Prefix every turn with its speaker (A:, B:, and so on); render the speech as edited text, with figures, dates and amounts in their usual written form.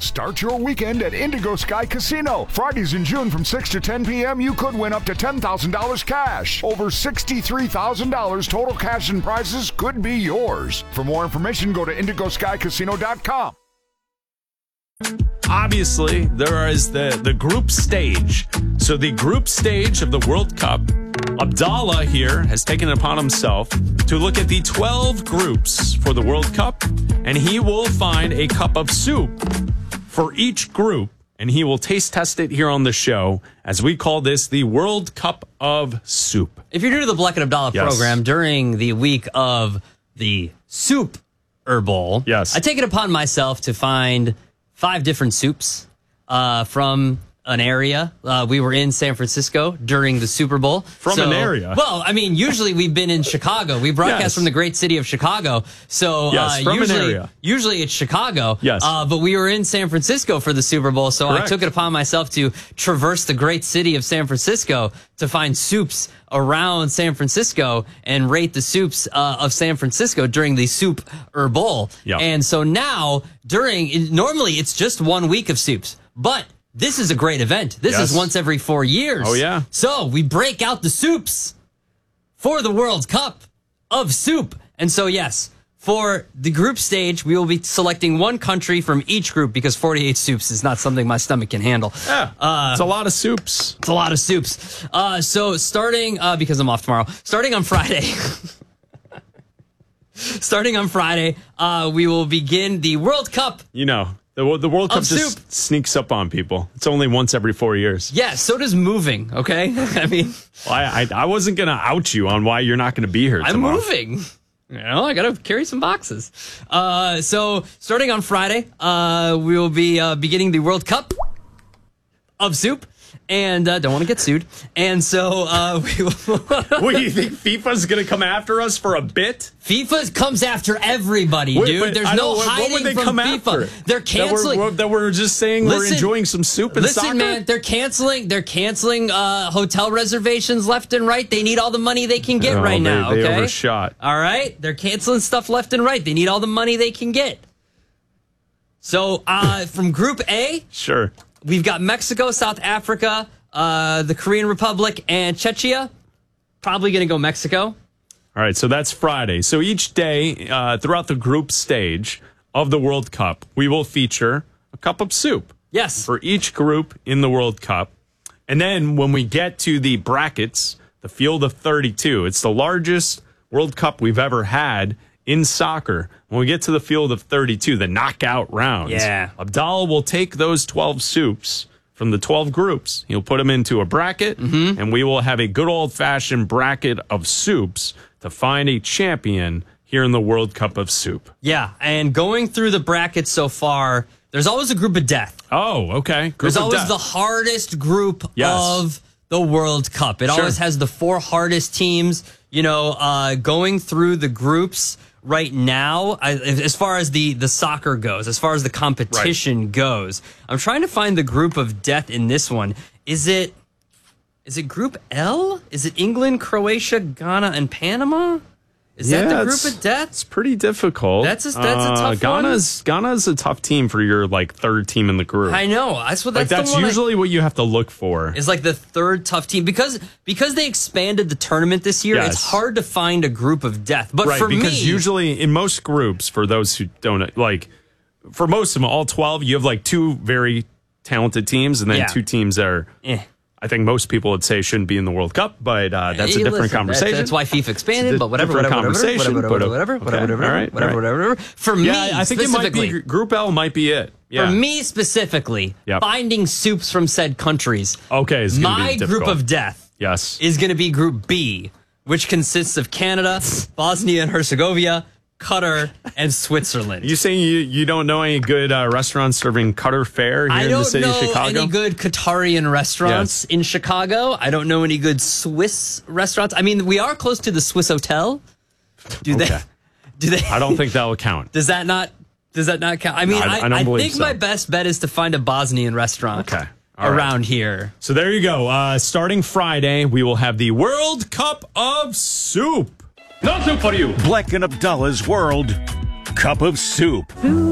A: Start your weekend at Indigo Sky Casino. Fridays in June from 6 to 10 p.m., you could win up to $10,000 cash. Over $63,000 total cash and prizes could be yours. For more information, go to indigoskycasino.com.
B: Obviously, there is the group stage. So the group stage of the World Cup, Abdallah here has taken it upon himself to look at the 12 groups for the World Cup, and he will find a cup of soup for each group, and he will taste test it here on the show, as we call this the World Cup of Soup.
C: If you're new to the Black and Abdallah program, during the week of the Soup Bowl,
B: yes,
C: I take it upon myself to find 5 different soups from an area. We were in San Francisco during the Super Bowl.
B: From an area?
C: Well, I mean, usually we've been in Chicago. We broadcast from the great city of Chicago. So
B: from an area.
C: Usually it's Chicago.
B: Yes.
C: But we were in San Francisco for the Super Bowl. So
B: Correct.
C: I took it upon myself to traverse the great city of San Francisco to find soups around San Francisco and rate the soups of San Francisco during the Soup Bowl.
B: Yep.
C: And so now normally it's just 1 week of soups, but this is a great event. This is once every 4 years.
B: Oh, yeah.
C: So we break out the soups for the World Cup of Soup. And so, yes, for the group stage, we will be selecting one country from each group because 48 soups is not something my stomach can handle.
B: Yeah, it's a lot of soups.
C: It's a lot of soups. So starting, because I'm off tomorrow, starting on Friday... Starting on Friday, we will begin the World Cup.
B: You know, the World Cup just
C: soup.
B: sneaks up on people. It's only once every 4 years.
C: Yeah, so does moving, okay? I mean...
B: Well, I wasn't going to out you on why you're not going to be here tomorrow.
C: I'm moving. You know, I got to carry some boxes. So starting on Friday, we will be beginning the World Cup of Soup. And don't want to get sued. And so we will...
B: What, do you think FIFA's going to come after us for a bit?
C: FIFA comes after everybody, dude. There's no hiding
B: what would they
C: from
B: come
C: FIFA.
B: After?
C: They're canceling...
B: That we're just saying we're enjoying some soup and soccer?
C: Listen, man, they're canceling hotel reservations left and right. They need all the money they can get right now, okay?
B: They overshot.
C: All right? They're canceling stuff left and right. They need all the money they can get. So, from Group A...
B: Sure.
C: We've got Mexico, South Africa, the Korean Republic, and Czechia. Probably going to go Mexico.
B: All right, so that's Friday. So each day throughout the group stage of the World Cup, we will feature a cup of soup.
C: Yes.
B: For each group in the World Cup. And then when we get to the brackets, the field of 32, it's the largest World Cup we've ever had in soccer. When we get to the field of 32, the knockout rounds, Abdallah will take those 12 soups from the 12 groups. He'll put them into a bracket, and we will have a good old-fashioned bracket of soups to find a champion here in the World Cup of Soup.
C: Yeah, and going through the brackets so far, there's always a group of death.
B: Oh, okay.
C: There's always the hardest group of the World Cup. It always has the 4 hardest teams. You know, going through the groups right now, as far as the soccer goes, as far as the competition goes, I'm trying to find the group of death in this one. Is it Group L? Is it England, Croatia, Ghana, and Panama? Is that the group of death?
B: It's pretty difficult.
C: That's a tough
B: Ghana's a tough team for your third team in the group.
C: I know. That's
B: usually what you have to look for.
C: Is the third tough team because they expanded the tournament this year. It's hard to find a group of death. But for me,
B: because usually in most groups, for those who don't for most of them, all 12, you have 2 very talented teams, and then 2 teams that are. I think most people would say shouldn't be in the World Cup, but that's a different conversation.
C: That's why FIFA expanded, but whatever. For me,
B: I think it might be Group L might be it.
C: For me specifically, finding soups from said countries.
B: Okay, is gonna
C: my
B: be difficult.
C: group of death.
B: Yes,
C: is going to be Group B, which consists of Canada, Bosnia and Herzegovina, Qatar, and Switzerland.
B: You saying you don't know any good restaurants serving Qatar fare here in the city of Chicago?
C: I don't know any good Qatarian restaurants in Chicago. I don't know any good Swiss restaurants. I mean, we are close to the Swiss Hotel. Do they?
B: I don't think that will count.
C: Does that not count? I mean, I think my best bet is to find a Bosnian restaurant around here.
B: So there you go. Starting Friday, we will have the World Cup of Soup.
D: No soup for you. Black and Abdallah's World Cup of Soup.